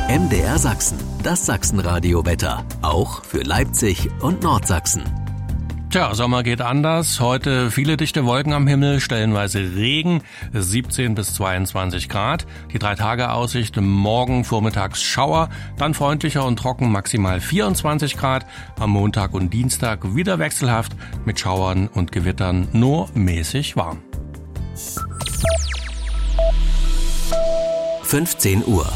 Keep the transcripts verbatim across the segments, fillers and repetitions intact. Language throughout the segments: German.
M D R Sachsen, das Sachsenradio-Wetter, auch für Leipzig und Nordsachsen. Tja, Sommer geht anders. Heute viele dichte Wolken am Himmel, stellenweise Regen, siebzehn bis zweiundzwanzig Grad. Die Drei-Tage-Aussicht, morgen vormittags Schauer, dann freundlicher und trocken, maximal vierundzwanzig Grad. Am Montag und Dienstag wieder wechselhaft, mit Schauern und Gewittern nur mäßig warm. fünfzehn Uhr.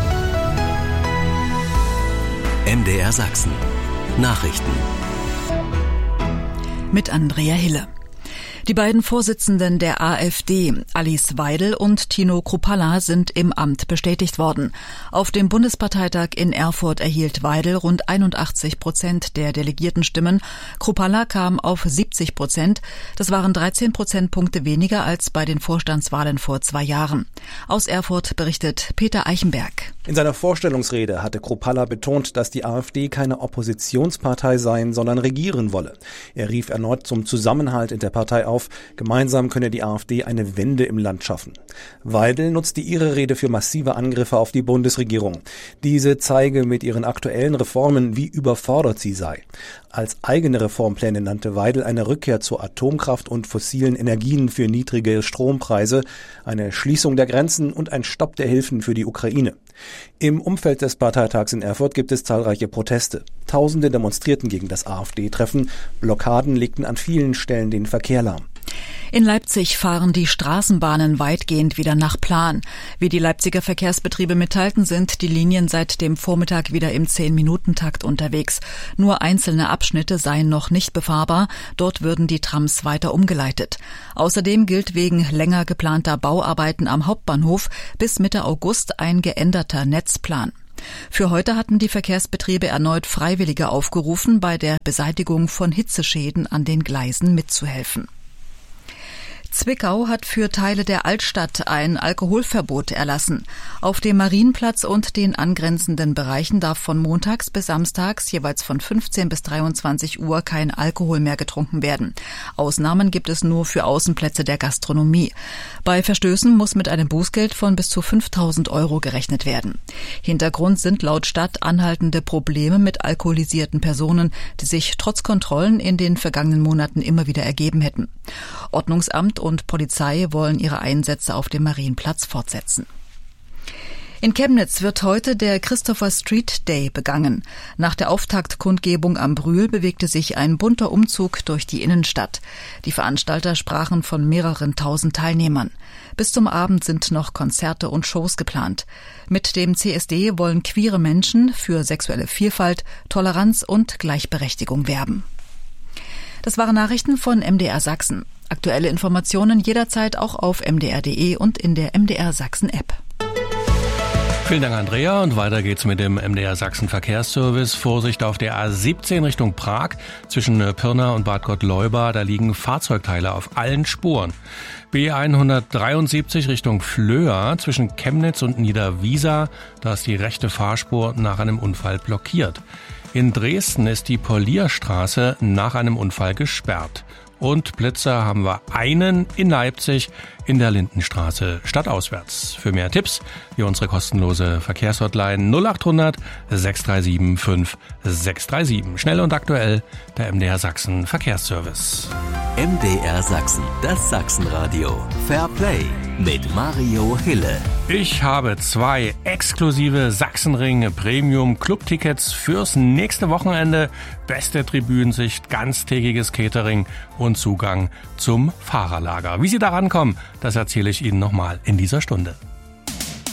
M D R Sachsen. Nachrichten. Mit Andrea Hille. Die beiden Vorsitzenden der AfD, Alice Weidel und Tino Kruppalla, sind im Amt bestätigt worden. Auf dem Bundesparteitag in Erfurt erhielt Weidel rund einundachtzig Prozent der Delegiertenstimmen. Kruppalla kam auf siebzig Prozent. Das waren dreizehn Prozentpunkte weniger als bei den Vorstandswahlen vor zwei Jahren. Aus Erfurt berichtet Peter Eichenberg. In seiner Vorstellungsrede hatte Kruppalla betont, dass die AfD keine Oppositionspartei sein, sondern regieren wolle. Er rief erneut zum Zusammenhalt in der Partei auf. Gemeinsam könne die AfD eine Wende im Land schaffen. Weidel nutzte ihre Rede für massive Angriffe auf die Bundesregierung. Diese zeige mit ihren aktuellen Reformen, wie überfordert sie sei. Als eigene Reformpläne nannte Weidel eine Rückkehr zur Atomkraft und fossilen Energien für niedrige Strompreise, eine Schließung der Grenzen und ein Stopp der Hilfen für die Ukraine. Im Umfeld des Parteitags in Erfurt gibt es zahlreiche Proteste. Tausende demonstrierten gegen das AfD-Treffen. Blockaden legten an vielen Stellen den Verkehr lahm. In Leipzig fahren die Straßenbahnen weitgehend wieder nach Plan. Wie die Leipziger Verkehrsbetriebe mitteilten, sind die Linien seit dem Vormittag wieder im zehn-Minuten-Takt unterwegs. Nur einzelne Abschnitte seien noch nicht befahrbar. Dort würden die Trams weiter umgeleitet. Außerdem gilt wegen länger geplanter Bauarbeiten am Hauptbahnhof bis Mitte August ein geänderter Netzplan. Für heute hatten die Verkehrsbetriebe erneut Freiwillige aufgerufen, bei der Beseitigung von Hitzeschäden an den Gleisen mitzuhelfen. Zwickau hat für Teile der Altstadt ein Alkoholverbot erlassen. Auf dem Marienplatz und den angrenzenden Bereichen darf von montags bis samstags jeweils von fünfzehn bis dreiundzwanzig Uhr kein Alkohol mehr getrunken werden. Ausnahmen gibt es nur für Außenplätze der Gastronomie. Bei Verstößen muss mit einem Bußgeld von bis zu fünftausend Euro gerechnet werden. Hintergrund sind laut Stadt anhaltende Probleme mit alkoholisierten Personen, die sich trotz Kontrollen in den vergangenen Monaten immer wieder ergeben hätten. Ordnungsamt und Polizei wollen ihre Einsätze auf dem Marienplatz fortsetzen. In Chemnitz wird heute der Christopher Street Day begangen. Nach der Auftaktkundgebung am Brühl bewegte sich ein bunter Umzug durch die Innenstadt. Die Veranstalter sprachen von mehreren tausend Teilnehmern. Bis zum Abend sind noch Konzerte und Shows geplant. Mit dem C S D wollen queere Menschen für sexuelle Vielfalt, Toleranz und Gleichberechtigung werben. Das waren Nachrichten von M D R Sachsen. Aktuelle Informationen jederzeit auch auf m d r punkt d e und in der M D R Sachsen App. Vielen Dank, Andrea. Und weiter geht's mit dem M D R Sachsen Verkehrsservice. Vorsicht auf der A siebzehn Richtung Prag zwischen Pirna und Bad Gottleuba. Da liegen Fahrzeugteile auf allen Spuren. B hundertdreiundsiebzig Richtung Flöa zwischen Chemnitz und Niederwiesa. Da ist die rechte Fahrspur nach einem Unfall blockiert. In Dresden ist die Polierstraße nach einem Unfall gesperrt. Und Blitzer haben wir einen in Leipzig in der Lindenstraße stadtauswärts. Für mehr Tipps wie unsere kostenlose Verkehrshotline null acht hundert sechs drei sieben fünf sechs drei sieben. Schnell und aktuell der M D R Sachsen Verkehrsservice. M D R Sachsen, das Sachsenradio. Fair Play mit Mario Hille. Ich habe zwei exklusive Sachsenring Premium Club-Tickets fürs nächste Wochenende. Beste Tribünensicht, ganztägiges Catering und Zugang zum Fahrerlager. Wie Sie da rankommen, das erzähle ich Ihnen nochmal in dieser Stunde.